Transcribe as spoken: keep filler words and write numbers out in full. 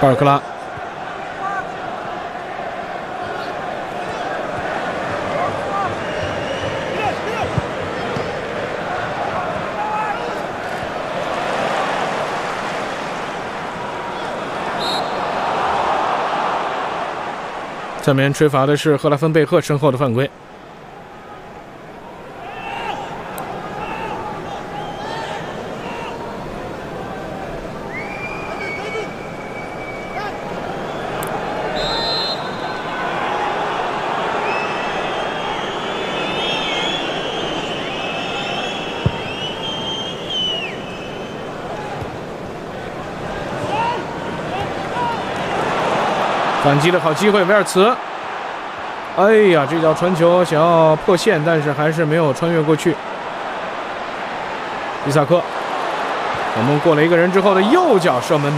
巴尔克拉。侧面吹罚的是赫拉芬贝赫身后的犯规。反击的好机会，维尔茨。哎呀，这脚传球想要破线，但是还是没有穿越过去。伊萨克，我们过了一个人之后的右脚射门。